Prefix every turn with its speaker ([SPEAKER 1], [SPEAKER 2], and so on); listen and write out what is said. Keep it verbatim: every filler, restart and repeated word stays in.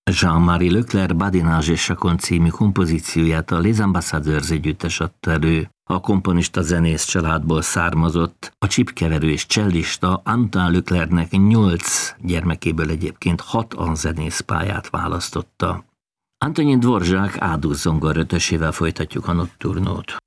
[SPEAKER 1] Jean-Marie Leclerc Badinage és Chacon című kompozícióját a Les Ambassadeurs együttes adta elő. A komponista zenész családból származott, a csipkeverő és csellista Antoine Leclercnek nyolc gyermekéből egyébként hat a zenész pályát választotta. Antonin Dvorak Áldus zongorötösével folytatjuk a notturnót.